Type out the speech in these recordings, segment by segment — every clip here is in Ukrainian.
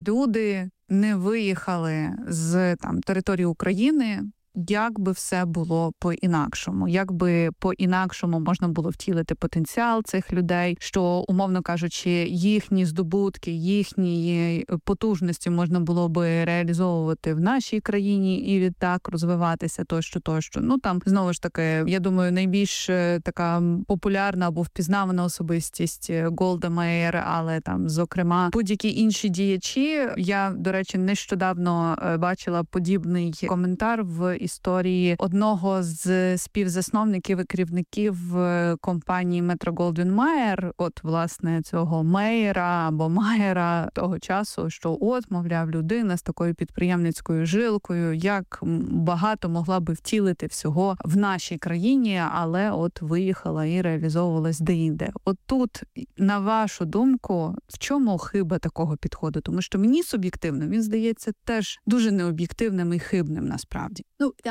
люди не виїхали з території України, як би все було по-інакшому, як би по-інакшому можна було втілити потенціал цих людей, що, умовно кажучи, їхні здобутки, їхні потужності можна було би реалізовувати в нашій країні і відтак розвиватися тощо. Знову ж таки, я думаю, найбільш така популярна або впізнавана особистість Голда Меїр, але зокрема, будь-які інші діячі. Я, до речі, нещодавно бачила подібний коментар в історії одного з співзасновників і керівників компанії Метро-Голдвін-Маєр, власне, цього Меєра або Маєра того часу, що мовляв, людина з такою підприємницькою жилкою, як багато могла би втілити всього в нашій країні, але виїхала і реалізовувалась де-інде. Тут, на вашу думку, в чому хиба такого підходу? Тому що мені суб'єктивно він здається теж дуже необ'єктивним і хибним насправді.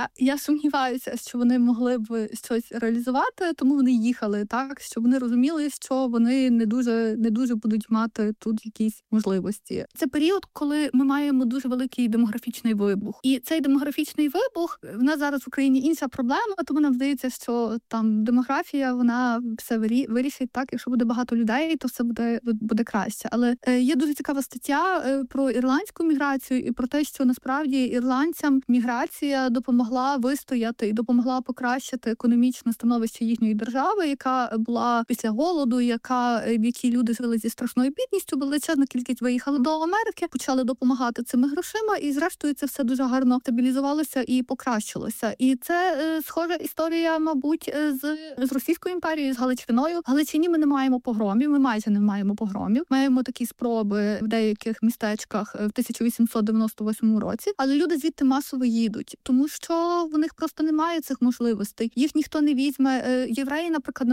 Я сумніваюся, що вони могли б щось реалізувати, тому вони їхали, так, що вони розуміли, що вони не дуже будуть мати тут якісь можливості. Це період, коли ми маємо дуже великий демографічний вибух. І цей демографічний вибух, в нас зараз в Україні інша проблема, тому нам здається, що демографія, вона все вирішить, так, якщо буде багато людей, то все буде краще. Але є дуже цікава стаття про ірландську міграцію і про те, що насправді ірландцям міграція допомогла вистояти і допомогла покращити економічне становище їхньої держави, яка була після голоду, в якій люди жили зі страшною бідністю, величезна кількість виїхали до Америки, почали допомагати цими грошима, і зрештою це все дуже гарно стабілізувалося і покращилося. І це схожа історія, мабуть, з Російською імперією, з Галичиною. В Галичині ми не маємо погромів, ми майже не маємо погромів. Маємо такі спроби в деяких містечках в 1898 році, але люди звідти масово їдуть, тому що в них просто немає цих можливостей. Їх ніхто не візьме. Євреї, наприклад,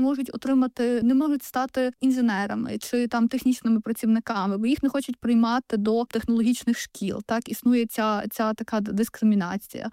не можуть стати інженерами чи технічними працівниками, бо їх не хочуть приймати до технологічних шкіл. Так, існує ця така дискримінація.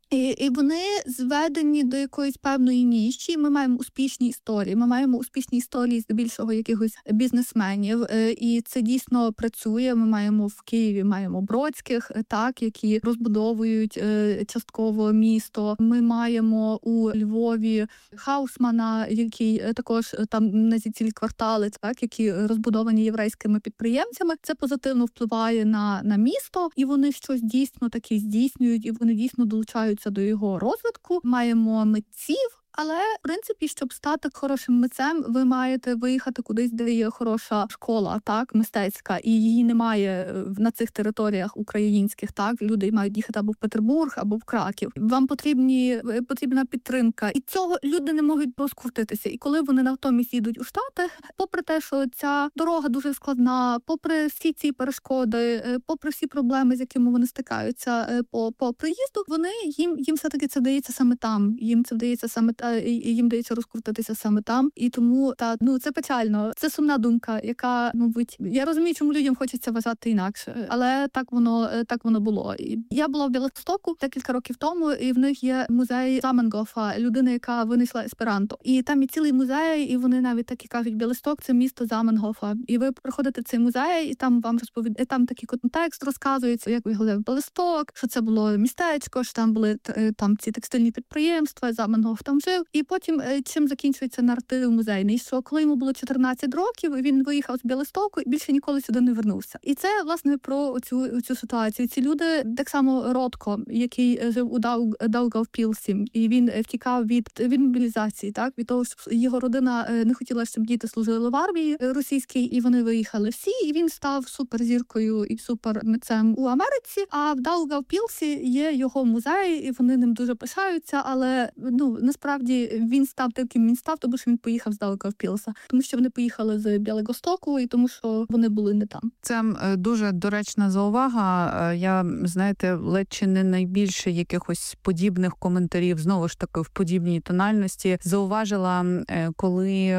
І вони зведені до якоїсь певної ніші. Ми маємо успішні історії. Ми маємо успішні історії здебільшого якихось бізнесменів. І це дійсно працює. Ми маємо в Києві, маємо Бродських, так, які розбудовують частково місто. Ми маємо у Львові Хаусмана, який також на цілі квартали, так, які розбудовані єврейськими підприємцями. Це позитивно впливає на місто, і вони щось дійсно таке здійснюють, і вони дійсно долучаються до його розвитку. Маємо митців. Але, в принципі, щоб стати хорошим митцем, ви маєте виїхати кудись, де є хороша школа, так, мистецька, і її немає на цих територіях українських, так, люди мають їхати або в Петербург, або в Краків. Вам потрібна підтримка, і цього люди не можуть розкрутитися. І коли вони натомість їдуть у Штати, попри те, що ця дорога дуже складна, попри всі ці перешкоди, попри всі проблеми, з якими вони стикаються по приїзду, їм все-таки це вдається саме там, їм це вдається саме їм дається розкрутитися саме там. І тому це печально. Це сумна думка, яка, мабуть, я розумію, чому людям хочеться вважати інакше, але так воно було. Я була в Білостоку декілька років тому, і в них є музей Заменгофа, людина, яка винайшла есперанто. І там є цілий музей, і вони навіть так і кажуть, Білосток – це місто Заменгофа. І ви приходите в цей музей, і там вам розповідають, там такий контекст розказується, як виглядав Білосток, що це було містечко, що там були ці текстильні підприємства, Заменгоф там жив. І потім, чим закінчується наратив музейний, що коли йому було 14 років, він виїхав з Білостоку і більше ніколи сюди не вернувся. І це, власне, про цю ситуацію. Ці люди, так само Родко, який жив у Даугавпілсі, і він втікав від мобілізації, так, від того, що його родина не хотіла, щоб діти служили в армії російській, і вони виїхали всі, і він став суперзіркою і супермитцем у Америці, а в Даугавпілсі є його музей, і вони ним дуже пишаються, але, насправді, він став таким, він став, тому що він поїхав з Даугавпілса, тому що вони поїхали з Білогостоку і тому що вони були не там. Це дуже доречна заувага. Я, знаєте, ледь чи не найбільше якихось подібних коментарів, знову ж таки, в подібній тональності зауважила, коли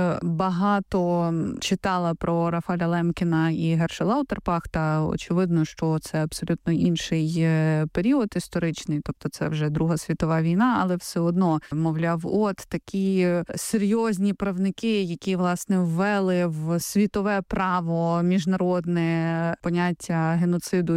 багато читала про Рафаеля Лемкіна і Герша Лаутерпахта. Очевидно, що це абсолютно інший період історичний, тобто це вже Друга світова війна, але все одно, мовляв, такі серйозні правники, які, власне, ввели в світове право міжнародне поняття геноциду